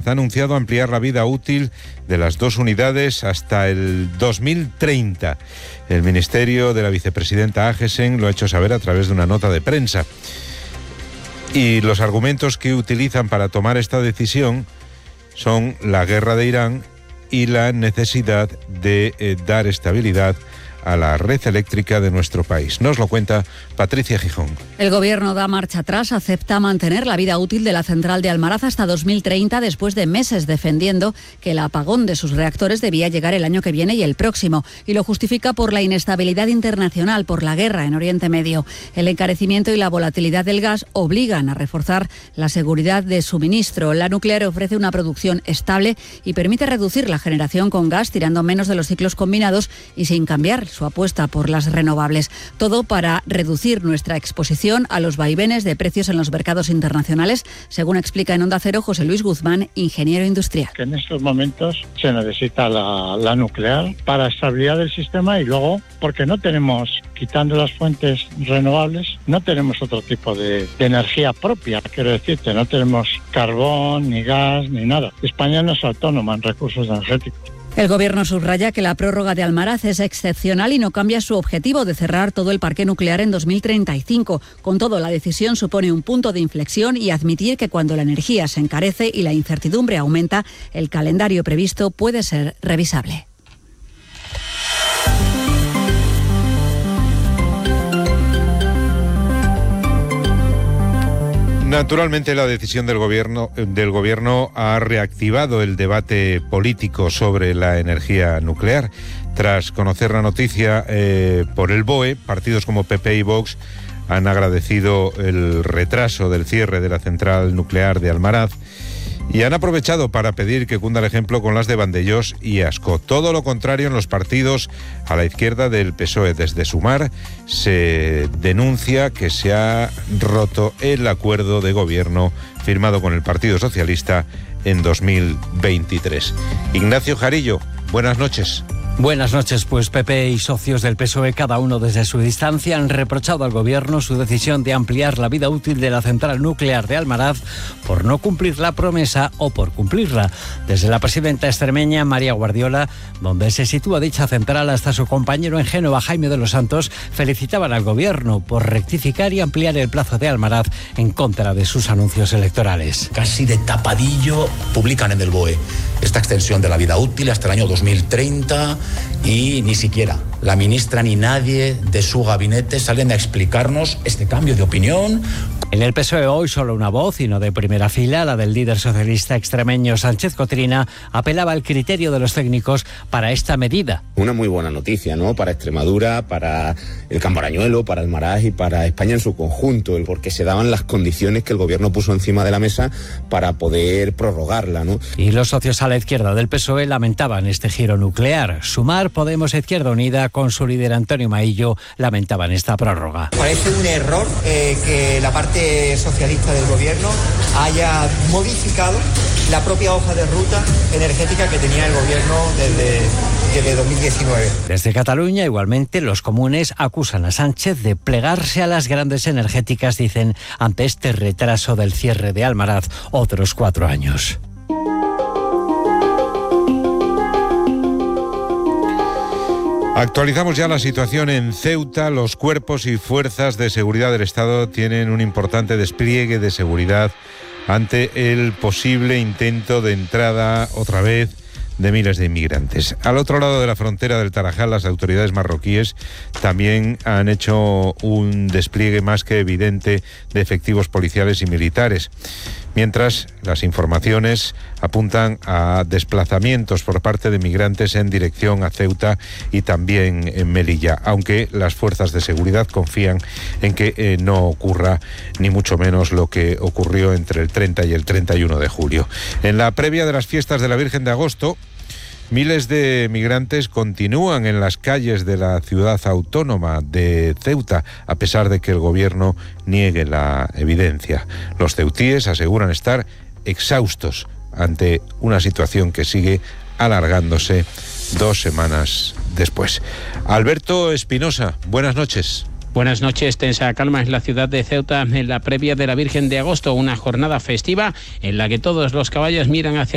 ha anunciado ampliar la vida útil de las dos unidades hasta el 2030. El Ministerio de la vicepresidenta Agesen lo ha hecho saber a través de una nota de prensa. Y los argumentos que utilizan para tomar esta decisión son la guerra de Irán y la necesidad de dar estabilidad a la red eléctrica de nuestro país. Nos lo cuenta Patricia Gijón. El Gobierno da marcha atrás, acepta mantener la vida útil de la central de Almaraz hasta 2030, después de meses defendiendo que el apagón de sus reactores debía llegar el año que viene y el próximo, y lo justifica por la inestabilidad internacional, por la guerra en Oriente Medio. El encarecimiento y la volatilidad del gas obligan a reforzar la seguridad de suministro. La nuclear ofrece una producción estable y permite reducir la generación con gas, tirando menos de los ciclos combinados y sin cambiar su apuesta por las renovables. Todo para reducir nuestra exposición a los vaivenes de precios en los mercados internacionales, según explica en Onda Cero José Luis Guzmán, ingeniero industrial. Que en estos momentos se necesita la nuclear para estabilidad del sistema y luego, porque no tenemos, quitando las fuentes renovables, no tenemos otro tipo de energía propia. Quiero decirte, no tenemos carbón, ni gas, ni nada. España no es autónoma en recursos energéticos. El Gobierno subraya que la prórroga de Almaraz es excepcional y no cambia su objetivo de cerrar todo el parque nuclear en 2035. Con todo, la decisión supone un punto de inflexión y admitir que cuando la energía se encarece y la incertidumbre aumenta, el calendario previsto puede ser revisable. Naturalmente, la decisión del gobierno ha reactivado el debate político sobre la energía nuclear. Tras conocer la noticia por el BOE, partidos como PP y Vox han agradecido el retraso del cierre de la central nuclear de Almaraz y han aprovechado para pedir que cunda el ejemplo con las de Vandellós y Ascó. Todo lo contrario en los partidos a la izquierda del PSOE. Desde Sumar se denuncia que se ha roto el acuerdo de gobierno firmado con el Partido Socialista en 2023. Ignacio Jarillo, buenas noches. Buenas noches, pues PP y socios del PSOE, cada uno desde su distancia, han reprochado al Gobierno su decisión de ampliar la vida útil de la central nuclear de Almaraz por no cumplir la promesa o por cumplirla. Desde la presidenta extremeña, María Guardiola, donde se sitúa dicha central, hasta su compañero en Génova, Jaime de los Santos, felicitaban al Gobierno por rectificar y ampliar el plazo de Almaraz en contra de sus anuncios electorales. Casi de tapadillo publican en el BOE esta extensión de la vida útil hasta el año 2030 y ni siquiera la ministra ni nadie de su gabinete salen a explicarnos este cambio de opinión. En el PSOE hoy solo una voz, y no de primera fila, la del líder socialista extremeño Sánchez Cotrina, apelaba al criterio de los técnicos para esta medida. Una muy buena noticia, ¿no? Para Extremadura, para el Camparañuelo, para Almaraz y para España en su conjunto, porque se daban las condiciones que el gobierno puso encima de la mesa para poder prorrogarla, ¿no? Y los socios a la izquierda del PSOE lamentaban este giro nuclear. Sumar, Podemos, Izquierda Unida, con su líder Antonio Maillo, lamentaban esta prórroga. Parece un error que la parte socialista del gobierno haya modificado la propia hoja de ruta energética que tenía el gobierno desde 2019. Desde Cataluña, igualmente, los comunes acusan a Sánchez de plegarse a las grandes energéticas, dicen, ante este retraso del cierre de Almaraz otros 4 años. Actualizamos ya la situación en Ceuta. Los cuerpos y fuerzas de seguridad del Estado tienen un importante despliegue de seguridad ante el posible intento de entrada otra vez de miles de inmigrantes. Al otro lado de la frontera del Tarajal, las autoridades marroquíes también han hecho un despliegue más que evidente de efectivos policiales y militares, mientras las informaciones apuntan a desplazamientos por parte de migrantes en dirección a Ceuta y también en Melilla, aunque las fuerzas de seguridad confían en que no ocurra ni mucho menos lo que ocurrió entre el 30 y el 31 de julio. En la previa de las fiestas de la Virgen de Agosto, miles de migrantes continúan en las calles de la ciudad autónoma de Ceuta, a pesar de que el gobierno niegue la evidencia. Los ceutíes aseguran estar exhaustos ante una situación que sigue alargándose 2 semanas después. Alberto Espinosa, buenas noches. Buenas noches. Tensa calma en la ciudad de Ceuta en la previa de la Virgen de Agosto, una jornada festiva en la que todos los caballos miran hacia